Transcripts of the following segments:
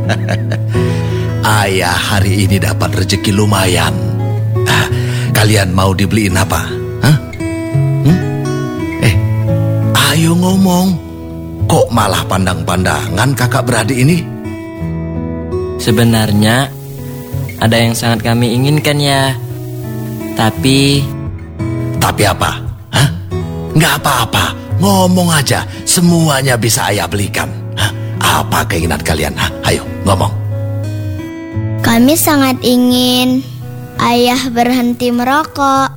Ayah hari ini dapat rezeki lumayan. Kalian mau dibeliin apa? Hah? Ayo ngomong. Kok malah pandang-pandangan kakak beradik ini? Sebenarnya ada yang sangat kami inginkan ya. Tapi apa? Hah? Nggak apa-apa. Ngomong aja. Semuanya bisa ayah belikan. Hah? Apa keinginan kalian? Hah? Ayo ngomong. Kami sangat ingin ayah berhenti merokok.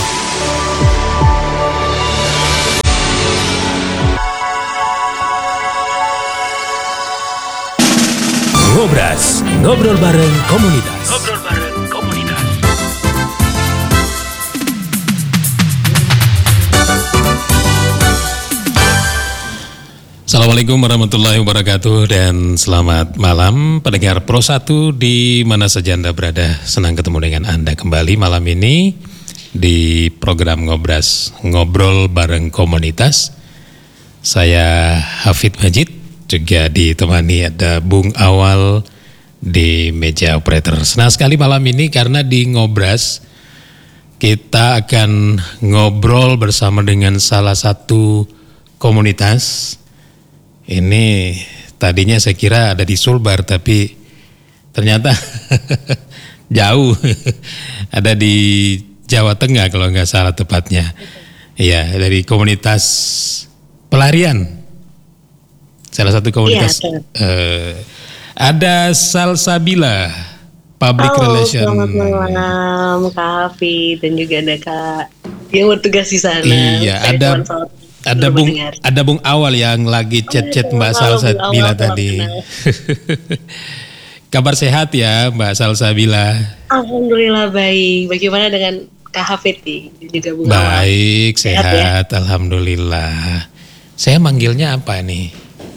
Ngobras, ngobrol bareng komunitas. Assalamualaikum warahmatullahi wabarakatuh dan selamat malam pendengar Pro 1 di mana saja Anda berada. Senang ketemu dengan Anda kembali malam ini di program Ngobras, ngobrol bareng komunitas. Saya Hafid Majid, juga ditemani ada Bung Awal di meja operator. Senang sekali malam ini karena di Ngobras kita akan ngobrol bersama dengan salah satu komunitas. Ini tadinya saya kira ada di Sulbar tapi ternyata jauh. Ada di Jawa Tengah kalau nggak salah tepatnya. Iya, dari komunitas pelarian. Salah satu komunitas. Ada Salsabila Public Relation. Selamat malam Kak Hafid dan juga ada Kak yang bertugas di sana. Iya, ada Bung Awal yang lagi chat-chat Mbak Salsabila tadi. Kabar sehat ya Mbak Salsabila? Alhamdulillah baik. Bagaimana dengan Kak Hafid nih? Juga Bung Baik, Awal? sehat ya? Alhamdulillah. Saya manggilnya apa nih?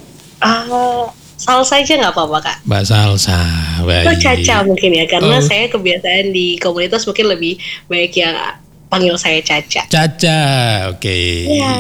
Salsa aja nggak apa-apa Kak. Mbak Salsa, baik. Atau Caca mungkin ya, karena saya kebiasaan di komunitas mungkin lebih baik yang panggil saya Caca. Caca, oke. Iya.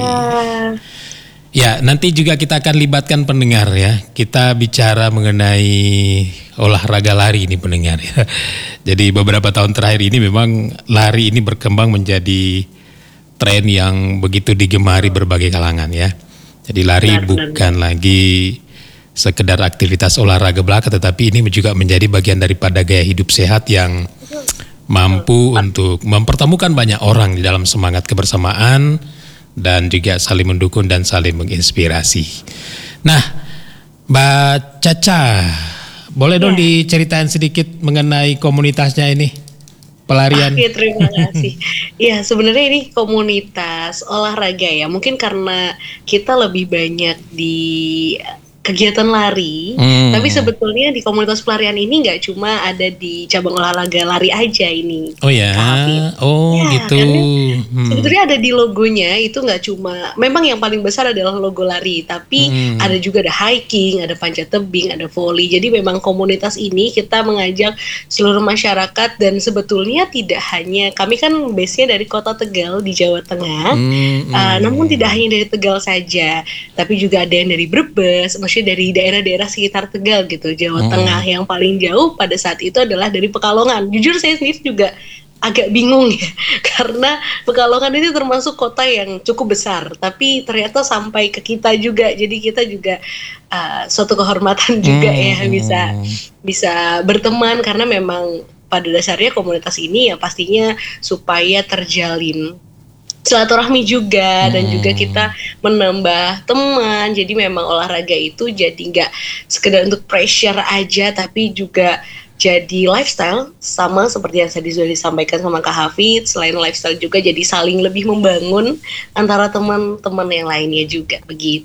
Ya, nanti juga kita akan libatkan pendengar ya. Kita bicara mengenai olahraga lari ini pendengar ya. Jadi beberapa tahun terakhir ini memang lari ini berkembang menjadi tren yang begitu digemari berbagai kalangan ya. Jadi lari bukan lagi sekedar aktivitas olahraga belaka, tetapi ini juga menjadi bagian daripada gaya hidup sehat yang mampu untuk mempertemukan banyak orang di dalam semangat kebersamaan dan juga saling mendukung dan saling menginspirasi. Nah, Mbak Caca, boleh dong diceritain sedikit mengenai komunitasnya ini, pelarian? Oke, terima kasih. Ya, sebenarnya ini komunitas olahraga ya. Mungkin karena kita lebih banyak di kegiatan lari, tapi sebetulnya di komunitas pelarian ini nggak cuma ada di cabang olahraga lari aja ini. Oh ya, oh ya, gitu. Sebetulnya ada di logonya itu nggak cuma, memang yang paling besar adalah logo lari, tapi ada juga ada hiking, ada panjat tebing, ada volley. Jadi memang komunitas ini kita mengajak seluruh masyarakat dan sebetulnya tidak hanya, kami kan base-nya dari kota Tegal di Jawa Tengah, namun tidak hanya dari Tegal saja, tapi juga ada yang dari Brebes, maksudnya dari daerah-daerah sekitar Tegal gitu, Jawa Tengah. Yang paling jauh pada saat itu adalah dari Pekalongan. Jujur saya sendiri juga agak bingung ya, karena Pekalongan itu termasuk kota yang cukup besar, tapi ternyata sampai ke kita juga. Jadi kita juga suatu kehormatan juga ya bisa berteman, karena memang pada dasarnya komunitas ini ya pastinya supaya terjalin silaturahmi juga dan juga kita menambah teman. Jadi memang olahraga itu jadi nggak sekedar untuk pressure aja, tapi juga jadi lifestyle, sama seperti yang tadi sudah disampaikan sama Kak Hafid. Selain lifestyle juga jadi saling lebih membangun antara teman-teman yang lainnya juga begitu.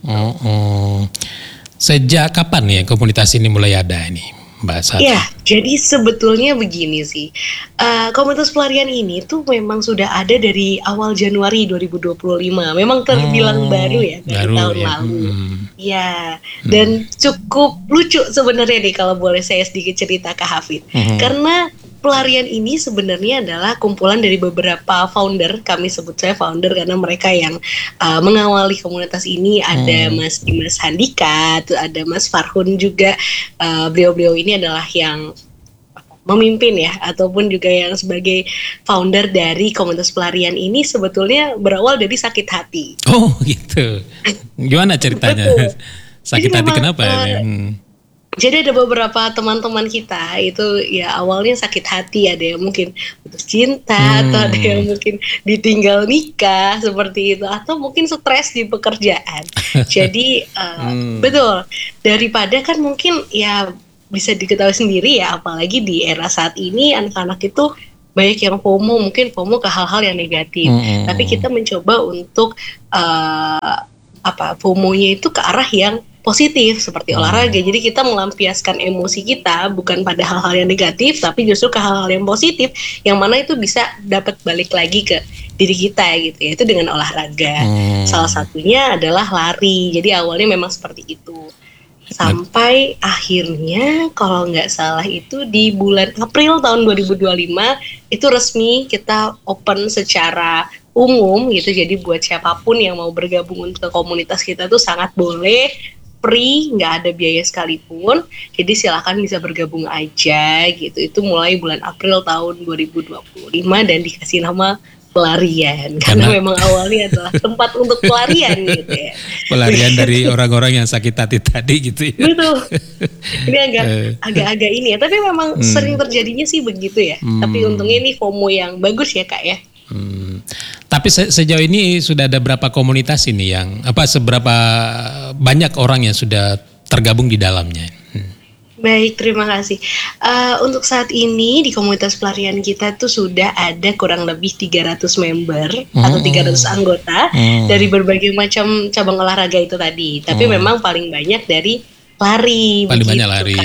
Sejak kapan ya komunitas ini mulai ada ini, Mbak Sati? Ya, jadi sebetulnya begini sih, komunitas pelarian ini tuh memang sudah ada dari awal Januari 2025. Memang terbilang baru ya dari tahun lalu. Ya, dan cukup lucu sebenarnya nih kalau boleh saya sedikit cerita ke Hafid. Karena pelarian ini sebenarnya adalah kumpulan dari beberapa founder, kami sebut saya founder karena mereka yang mengawali komunitas ini. Ada Mas Dimas Handika, ada Mas Farhun juga. Beliau-beliau ini adalah yang memimpin ya, ataupun juga yang sebagai founder dari komunitas pelarian ini sebetulnya berawal dari sakit hati. Oh gitu. Gimana ceritanya? Sakit hati kenapa? Jadi ada beberapa teman-teman kita itu ya awalnya sakit hati, ada yang mungkin putus cinta, atau ada yang mungkin ditinggal nikah seperti itu, atau mungkin stres di pekerjaan. Jadi betul, daripada kan mungkin ya bisa diketahui sendiri ya, apalagi di era saat ini anak-anak itu banyak yang FOMO, mungkin FOMO ke hal-hal yang negatif. Tapi kita mencoba untuk FOMO-nya itu ke arah yang positif seperti olahraga. Jadi kita melampiaskan emosi kita bukan pada hal-hal yang negatif, tapi justru ke hal-hal yang positif, yang mana itu bisa dapat balik lagi ke diri kita gitu ya, itu dengan olahraga. Salah satunya adalah lari. Jadi awalnya memang seperti itu. Sampai akhirnya kalau nggak salah itu di bulan April tahun 2025 itu resmi kita open secara umum gitu. Jadi buat siapapun yang mau bergabung ke komunitas kita tuh sangat boleh, free, nggak ada biaya sekalipun. Jadi silakan bisa bergabung aja gitu. Itu mulai bulan April tahun 2025 dan dikasih nama pelarian, karena memang awalnya adalah tempat untuk pelarian gitu ya. Pelarian dari orang-orang yang sakit hati tadi gitu ya. Betul. Ini agak-agak ini ya, tapi memang sering terjadinya sih begitu ya. Tapi untungnya ini FOMO yang bagus ya Kak ya. Tapi sejauh ini sudah ada berapa komunitas ini yang seberapa banyak orang yang sudah tergabung di dalamnya? Baik, terima kasih. Untuk saat ini di komunitas pelarian kita tuh sudah ada kurang lebih 300 member atau 300 anggota dari berbagai macam cabang olahraga itu tadi. Tapi memang paling banyak dari lari. Paling banyak lari.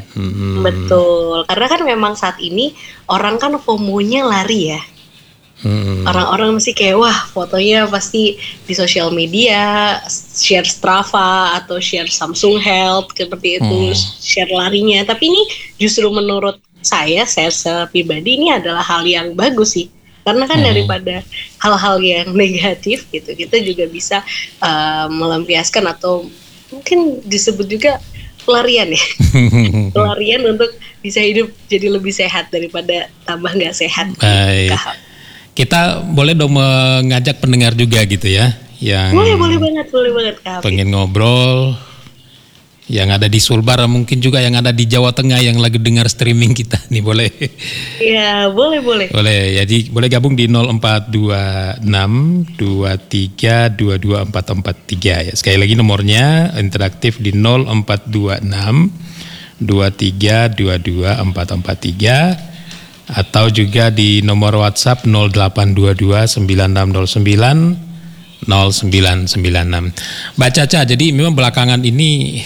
Betul. Karena kan memang saat ini orang kan FOMO-nya lari ya. Orang-orang mesti kayak wah fotonya pasti di sosial media, share Strava atau share Samsung Health seperti itu, share larinya. Tapi ini justru menurut saya pribadi ini adalah hal yang bagus sih, karena kan daripada hal-hal yang negatif gitu, kita juga bisa melampiaskan atau mungkin disebut juga pelarian ya. Pelarian untuk bisa hidup jadi lebih sehat daripada tambah nggak sehat. Baik. Kita boleh dong mengajak pendengar juga gitu ya, yang boleh banget Kak. Pengen ngobrol, yang ada di Sulbar, mungkin juga yang ada di Jawa Tengah yang lagi dengar streaming kita nih, boleh? Iya, boleh. Boleh, jadi boleh gabung di 0426 23 22 443 ya. Sekali lagi nomornya interaktif di 0426 23 22 443. Atau juga di nomor WhatsApp 0822 9609 0996. Mbak Caca, jadi memang belakangan ini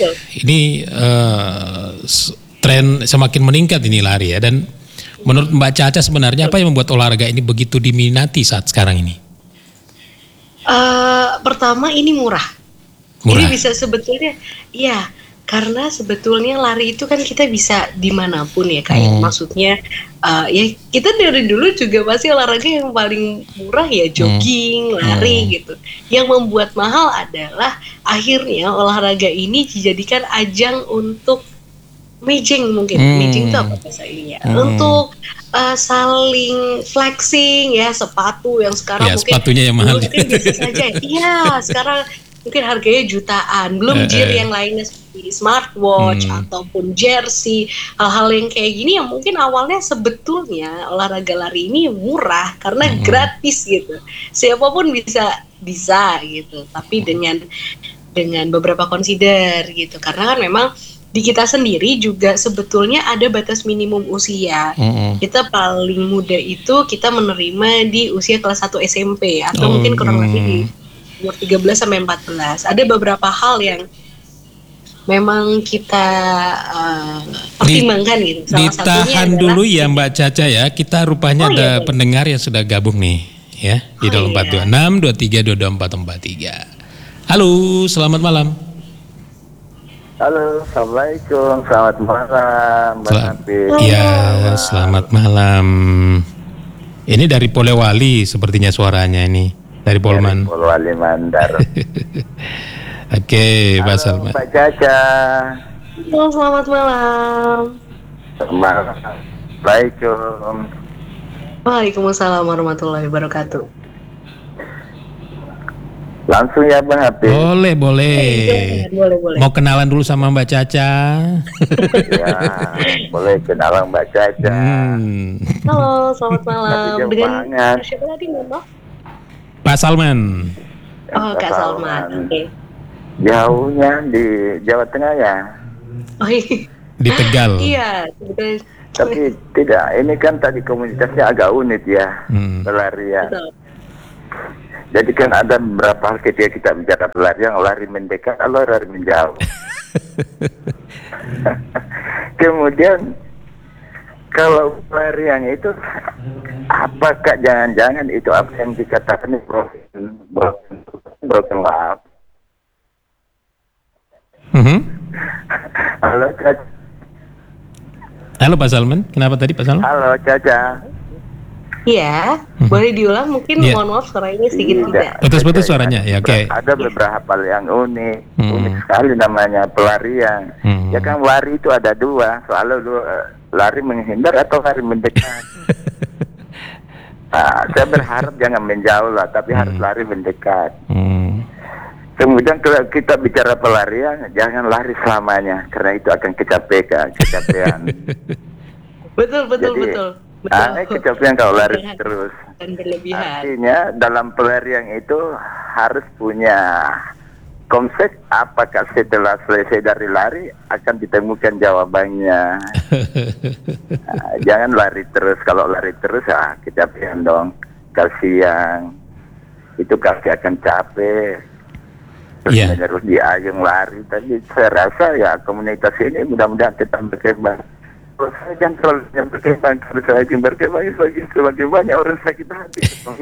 tren semakin meningkat ini lari ya. Dan menurut Mbak Caca sebenarnya apa yang membuat olahraga ini begitu diminati saat sekarang ini? Pertama ini murah. Ini bisa sebetulnya ya. Karena sebetulnya lari itu kan kita bisa dimanapun ya kayak maksudnya ya kita dari dulu juga pasti olahraga yang paling murah ya jogging, lari gitu. Yang membuat mahal adalah akhirnya olahraga ini dijadikan ajang untuk mejeng mungkin. Mejeng itu apa bahasa ininya? Untuk saling flexing ya, sepatu yang sekarang mungkin sepatunya yang mahal. Mungkin biasa saja. Iya, sekarang mungkin harganya jutaan, belum gear yang lainnya seperti smartwatch ataupun jersey, hal-hal yang kayak gini yang mungkin awalnya sebetulnya olahraga lari ini murah karena gratis gitu, siapapun bisa gitu, tapi dengan beberapa consider gitu, karena kan memang di kita sendiri juga sebetulnya ada batas minimum usia. Kita paling muda itu kita menerima di usia kelas 1 SMP atau mungkin kurang lebih di umur 13 sampai 14. Ada beberapa hal yang memang kita pertimbangkan gitu. Salah ditahan dulu ya Mbak Caca ya. Kita rupanya ada pendengar yang sudah gabung nih ya di 0426 23 22 443. Halo, selamat malam. Halo, Assalamualaikum, selamat malam, Bang Hafiz. Ya, selamat malam. Ini dari Polewali sepertinya suaranya ini. Dari Polman. Polewali Mandar. Oke, Pak Salman. Pak Caca. Halo, selamat malam. Assalamualaikum. Waalaikumsalam warahmatullahi wabarakatuh. Langsung ya Bang Hafiz. Boleh. Boleh. Mau kenalan dulu sama Mbak Caca? Ya, boleh kenalan Mbak Caca. Halo, selamat malam. Tapi jauh Dengan banget. siapa tadi, Mbak? Pak Salman. Oh, Kak Salman. Oke. Jauhnya di Jawa Tengah ya. Oh, iya. Di Tegal. Iya, sebetulnya. Tapi tidak, ini kan tadi komunitasnya agak unik ya, pelarian. Betul. Jadi kan ada beberapa hal ketika kita bicara pelarian, lari mendekat atau lari menjauh. Kemudian kalau pelarian itu, apakah jangan-jangan itu apa yang dikatakan broken love? Halo Caca. Halo Pak Salman, kenapa tadi Pak Salman? Halo Caca. Iya, boleh diulang mungkin. Iya. Mohon maaf suaranya sedikit tidak. Putus-putus suaranya, ya oke. Ada beberapa hal yang unik sekali namanya pelarian. Ya kan lari itu ada dua, lari menghindar atau lari mendekat. Saya berharap jangan menjauh lah, tapi harus lari mendekat. Kemudian kalau kita bicara pelarian, jangan lari selamanya, karena itu akan kecapean. Betul. Kecapean kalau lari terus. Dan berlebihan. Artinya dalam pelarian itu harus punya konsep, apakah setelah selesai dari lari akan ditemukan jawabannya. Jangan lari terus. Kalau lari terus kecapean dong, kasihan. Itu kaki akan capek. Terus harus diajeng lari. Tapi saya rasa ya komunitas ini mudah-mudahan tetap berkembang. Kalau saya jangan terlalu berkembang, kalau saya ingin berkembang semakin banyak orang sakit hati.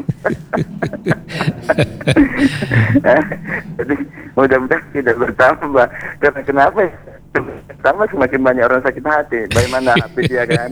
Jadi mudah-mudahan tidak bertambah. Karena kenapa ya? Pertama semakin banyak orang sakit hati. Bagaimana Hafiz ya kan?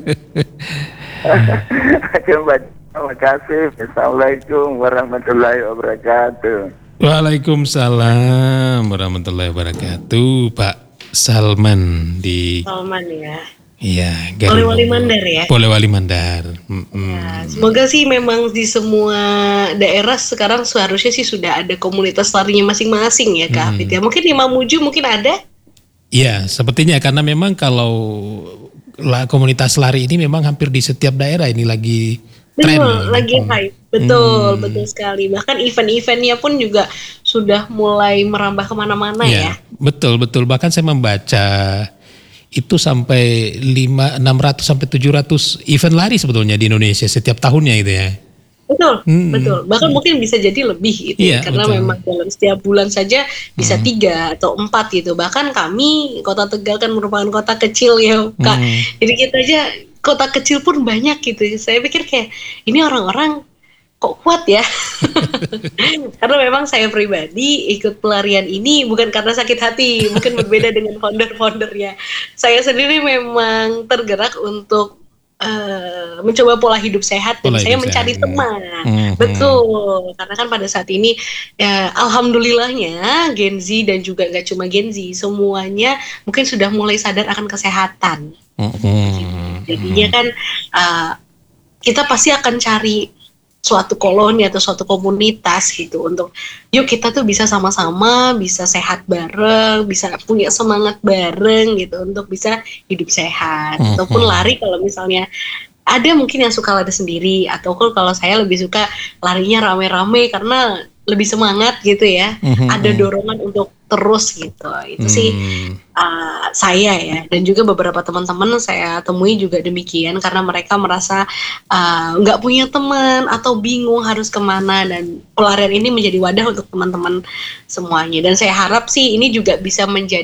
Terima kasih. Assalamualaikum warahmatullahi wabarakatuh. Waalaikumsalam warahmatullahi wabarakatuh. Pak Salman di Salman ya. Iya, Polewali Mandar ya. Polewali Mandar. Ya, semoga sih memang di semua daerah sekarang seharusnya sih sudah ada komunitas larinya masing-masing ya Kak Hafid ya. Mungkin di Mamuju mungkin ada? Iya, sepertinya karena memang kalau komunitas lari ini memang hampir di setiap daerah ini lagi tren. Betul, lagi hype. Betul sekali. Bahkan event-eventnya pun juga sudah mulai merambah kemana-mana ya. Betul. Bahkan saya membaca itu sampai 600 sampai 700 event lari sebetulnya di Indonesia setiap tahunnya gitu ya. Betul. Bahkan mungkin bisa jadi lebih gitu. Karena memang dalam setiap bulan saja bisa 3 atau 4 gitu. Bahkan kami Kota Tegal kan merupakan kota kecil ya Kak. Jadi kita aja kota kecil pun banyak gitu. Saya pikir kayak ini orang-orang kok kuat ya. Karena memang saya pribadi ikut pelarian ini bukan karena sakit hati, mungkin berbeda dengan founder-foundernya. Saya sendiri memang tergerak untuk mencoba pola hidup sehat dan saya mencari teman. Betul, karena kan pada saat ini alhamdulillahnya Gen Z dan juga gak cuma Gen Z, semuanya mungkin sudah mulai sadar akan kesehatan. Jadinya kan kita pasti akan cari suatu koloni atau suatu komunitas gitu untuk yuk kita tuh bisa sama-sama, bisa sehat bareng, bisa punya semangat bareng gitu untuk bisa hidup sehat. Ataupun lari kalau misalnya ada mungkin yang suka lari sendiri, atau kalau saya lebih suka larinya rame-rame karena lebih semangat gitu ya. Ada dorongan untuk terus gitu. Itu sih saya ya, dan juga beberapa teman-teman saya temui juga demikian karena mereka merasa nggak punya teman atau bingung harus kemana, dan pelarian ini menjadi wadah untuk teman-teman semuanya. Dan saya harap sih ini juga bisa menjadi